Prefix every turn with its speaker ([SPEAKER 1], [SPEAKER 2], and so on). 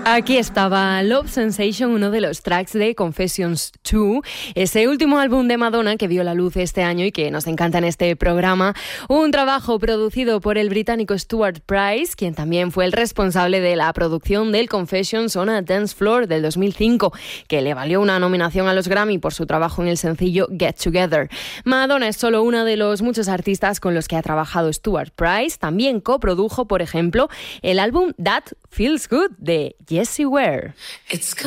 [SPEAKER 1] Aquí estaba Love Sensation, uno de los tracks de Confessions 2, ese último álbum de Madonna que vio la luz este año y que nos encanta en este programa. Un trabajo producido por el británico Stuart Price, quien también fue el responsable de la producción del Confessions on a Dance Floor del 2005, que le valió una nominación a los Grammy por su trabajo en el sencillo Get Together. Madonna es solo una de los muchos artistas con los que ha trabajado Stuart Price. También coprodujo, por ejemplo, el álbum That Feels Good de Jessie Ware.